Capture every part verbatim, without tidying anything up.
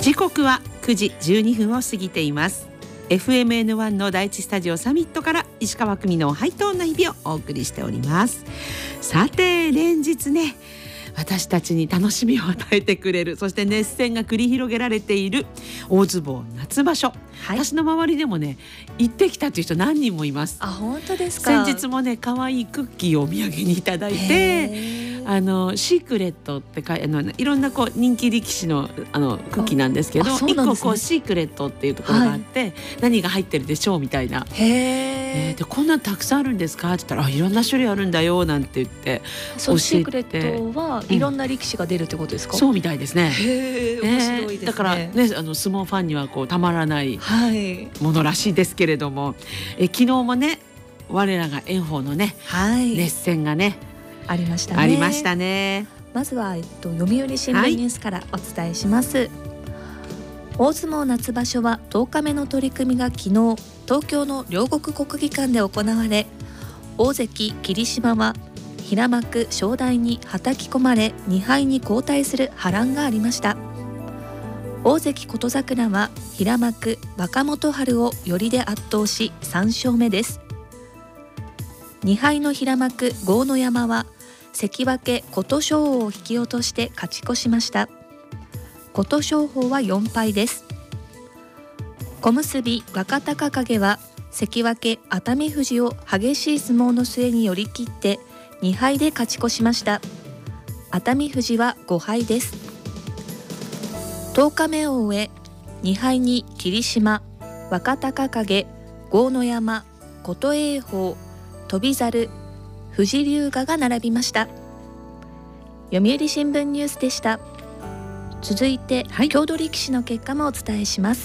時刻はくじじゅうにふんを過ぎています。 エフエムエヌワン の第一スタジオサミットから石川久美のハイトーンな日々をお送りしております。さて連日ね、私たちに楽しみを与えてくれる、そして熱戦が繰り広げられている大相撲夏場所、はい、私の周りでもね行ってきたという人何人もいます。 あ、本当ですか。 先日もね可愛いクッキーをお土産にいただいて、あのシークレットってかあのいろんなこう人気力士のあのクッキーなんですけど、一個こうシークレットっていうところがあって、はい、何が入ってるでしょうみたいな。へえー、でこんなたくさんあるんですかって言ったら、あいろんな種類あるんだよなんて言って教えて。 シークレットはいろんな力士が出るってことですか。 うん、そうみたいですね。 へー、面白いですね。 だからね、あの相撲ファンにはこうたまらないものらしいですけれども、はい、え昨日もね我らが炎鵬のね、はい、熱戦がねありましたね。 ありましたね。 まずは、えっと、読売新聞ニュースからお伝えします。はい、大相撲夏場所はとおかめの取り組みが昨日東京の両国国技館で行われ、大関霧島は平幕正代にはたき込まれにはいに後退する波乱がありました。大関琴櫻は平幕若元春を寄りで圧倒しさん勝目です。にはいの平幕豪ノ山は関脇琴勝峰を引き落として勝ち越しました。琴勝峰はよんはいです。小結若隆景は関脇熱海富士を激しい相撲の末に寄り切ってにはいで勝ち越しました。熱海富士はごはいです。とおかめを終えにはいに霧島、若隆景、豪ノ山、琴栄鵬、翔猿、富士龍河が並びました。読売新聞ニュースでした。続いて、はい、郷土力士の結果もお伝えします。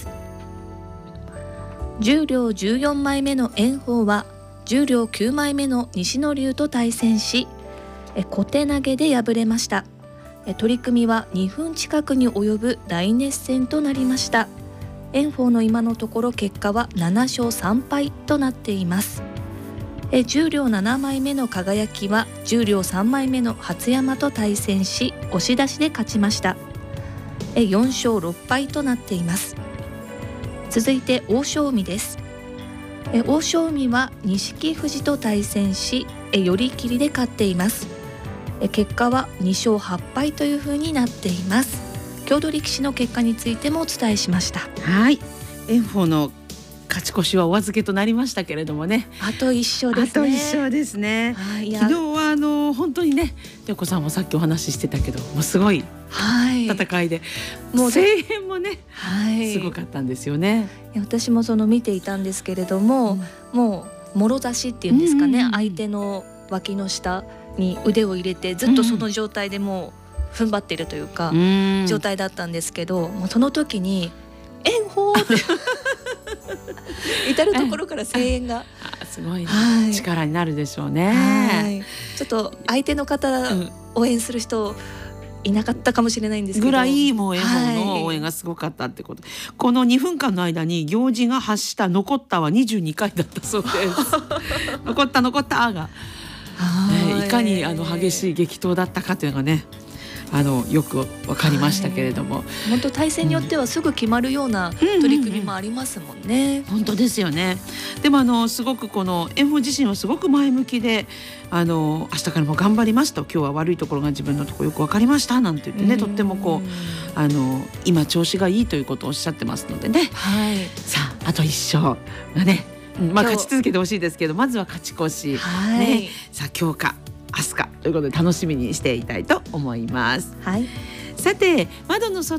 十両じゅうよんまいめの炎鵬は十両きゅうまいめの西の龍と対戦し、え小手投げで敗れました。え取組はにふん近くに及ぶ大熱戦となりました。炎鵬の今のところ結果はなな勝さん敗となっています。え十両ななまいめの輝は十両さんまいめの初山と対戦し押し出しで勝ちました。えよん勝ろっ敗となっています。続いて欧勝海です。え欧勝海は錦富士と対戦しえ寄り切りで勝っています。え結果はに勝はち敗というふうになっています。郷土力士の結果についてもお伝えしました。 はい、炎鵬の勝ち越しはお預けとなりましたけれどもね、 あといっ勝ですね。 あといっ勝ですね。はい、昨日はあの本当にね、でこさんもさっきお話ししてたけど、もうすごい戦いで、はい、もう声援もね、はい、すごかったんですよね。 いや私もその見ていたんですけれども、うん、もうもろ差しっていうんですかね、うん、相手の脇の下に腕を入れてずっとその状態でもう踏ん張ってるというか、うん、状態だったんですけど、もうその時に炎鵬って至るところから声援があすごい、ね、はい、力になるでしょうね。 はい、ちょっと相手の方、うん、応援する人いなかったかもしれないんですけど、 ぐらいもう炎鵬の応援がすごかったってこと、はい、このにふんかんの間に行司が発した残ったはにじゅうにかいだったそうです残った残ったが、ね、いかにあの激しい激闘だったかというのがね、あのよく分かりましたけれども、 本当対戦によってはすぐ決まるような取り組みもありますもんね。うんうんうん、 本当ですよね。でもあのすごくこの炎鵬自身はすごく前向きで、あの明日からも頑張りますと、今日は悪いところが自分のところよく分かりましたなんて言ってね、とってもこうあの今調子がいいということをおっしゃってますのでね、はい、さああといっ勝がね、まあ、勝ち続けてほしいですけど、まずは勝ち越し、はいね、さあ今日か明日かということで楽しみにしていたいと思います。はい、さて窓の外